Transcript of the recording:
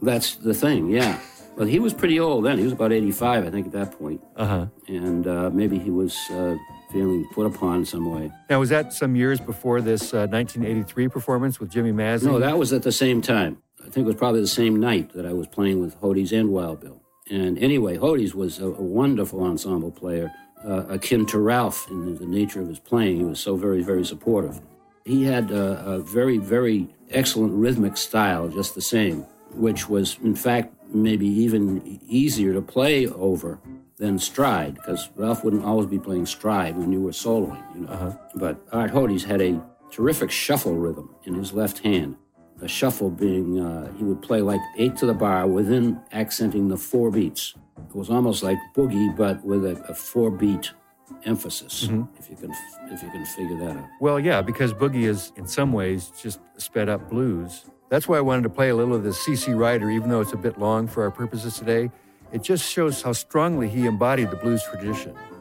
That's the thing, yeah. But he was pretty old then. He was about 85, I think, at that point. Uh-huh. And maybe he was feeling put upon in some way. Now, was that some years before this 1983 performance with Jimmy Mazzy? No, that was at the same time. I think it was probably the same night that I was playing with Hodes and Wild Bill. And anyway, Hodes was a wonderful ensemble player, akin to Ralph in the nature of his playing. He was so very, very supportive. He had a very, very excellent rhythmic style, just the same, which was, in fact, maybe even easier to play over than stride, because Ralph wouldn't always be playing stride when you were soloing, you know. Uh-huh. But Art Hodes had a terrific shuffle rhythm in his left hand. A shuffle being, he would play like 8 to the bar within accenting the 4 beats. It was almost like boogie, but with a 4-beat emphasis, if you can figure that out. Well, yeah, because boogie is, in some ways, just sped up blues. That's why I wanted to play a little of the C.C. Rider, even though it's a bit long for our purposes today. It just shows how strongly he embodied the blues tradition.